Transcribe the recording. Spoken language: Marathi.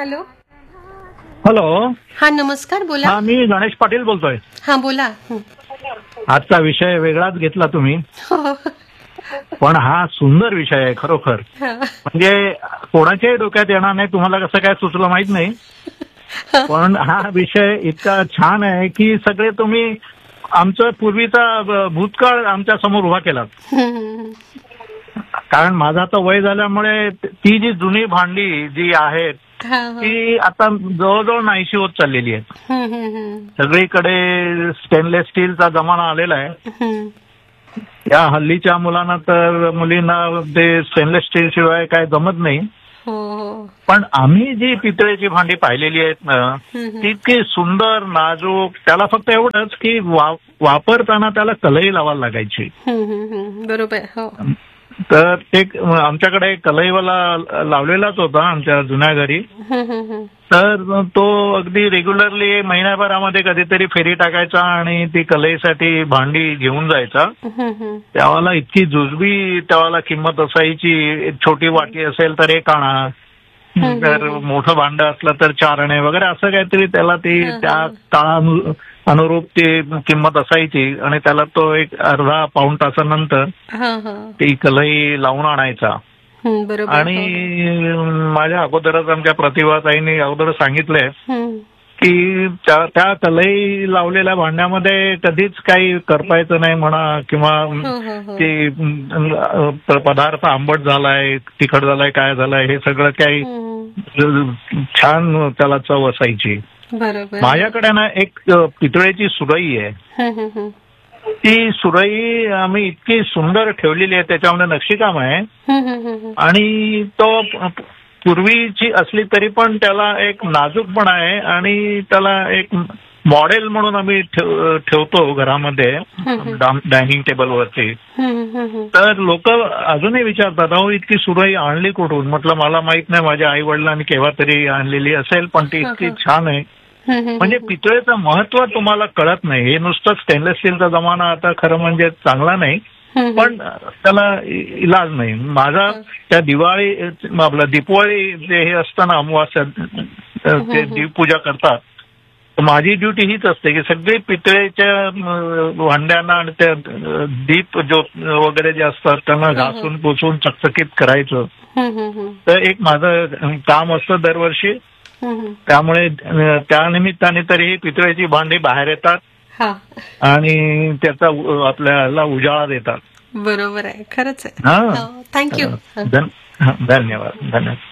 हॅलो. हॅलो. हा नमस्कार, बोला. हा, मी गणेश पाटील बोलतोय. हा बोला. आजचा विषय वेगळाच घेतला तुम्ही, पण हा सुंदर विषय आहे खरोखर. म्हणजे कोणाच्याही डोक्यात येणार नाही, तुम्हाला कसं काय सुचलं माहित नाही, पण हा विषय इतका छान आहे की सगळे तुम्ही आमचा पूर्वीचा भूतकाळ आमच्या समोर उभा केला. कारण माझं आता वय झाल्यामुळे ती जी जुनी भांडी जी आहेत ती आता जवळजवळ नाहीशी होत चाललेली आहे. सगळीकडे स्टेनलेस स्टीलचा जमाना आलेला आहे. या हल्लीच्या मुलांना तर मुलींना ते स्टेनलेस स्टील शिवाय काय जमत नाही. पण आम्ही जी पितळेची भांडी पाहिलेली आहेत ना, ती इतकी सुंदर, नाजूक. त्याला फक्त एवढंच की वापरताना त्याला कलई लावायला लागायची. बरोबर. तर ते आमच्याकडे कलईवाला लावलेलाच होता आमच्या जुन्या घरी. तर तो अगदी रेग्युलरली महिन्याभरामध्ये कधीतरी फेरी टाकायचा आणि ती कलईसाठी भांडी घेऊन जायचा. त्यावेळेला इतकी जुजबी त्यावेळेला किंमत असायची. छोटी वाटी असेल तर 1 आणा, तर मोठं भांड असलं तर 4 आणे वगैरे, असं काहीतरी त्याला ती त्या काळा अनुरूप ती किंमत असायची. आणि त्याला तो एक अर्धा पाऊण तासानंतर ती कलई लावून आणायचा. आणि माझ्या अगोदरच आमच्या प्रतिभाताईंनी अगोदर सांगितलंय की त्या कलई लावलेल्या भांड्यामध्ये कधीच काही करपायचं नाही म्हणा, किंवा ते पदार्थ आंबट झालाय, तिखट झालाय, काय झालाय, हे सगळं काही छान त्याला चव असायची. माझ्याकडे ना एक पितळेची सुराई आहे. ती सुराई आम्ही इतकी सुंदर ठेवलेली आहे, त्याच्यामध्ये नक्षीकाम आहे. आणि तो पूर्वीची असली तरी पण त्याला एक नाजूकपणा आहे. आणि त्याला एक मॉडेल म्हणून आम्ही ठेवतो घरामध्ये डायनिंग टेबलवरती. तर लोक अजूनही विचारतात, अहो इतकी सुराई आणली कुठून? म्हटलं मला माहित नाही, माझ्या आई वडिलांनी केव्हा तरी आणलेली असेल, पण ती इतकी छान आहे. म्हणजे पितळेचं महत्व तुम्हाला कळत नाही. हे नुसतं स्टेनलेस स्टीलचा जमाना आता खरं म्हणजे चांगला नाही, पण त्याला इलाज नाही. माझा त्या दिवाळी, आपलं दीपावली जे हे असतं ना, अमावास्या, ते दीपपूजा करतात, तर माझी ड्युटी हीच असते की सगळे पितळेच्या भांड्यांना आणि त्या दीप वगैरे जे असतात त्यांना घासून पुसून चकचकीत करायचं. तर एक माझं काम असतं दरवर्षी. त्यामुळे त्या निमित्ताने तरी पितळेची भांडी बाहेर येतात आणि त्याचा आपल्याला उजाळा देतात. बरोबर आहे, खरंच आहे. थँक्यू. धन्यवाद.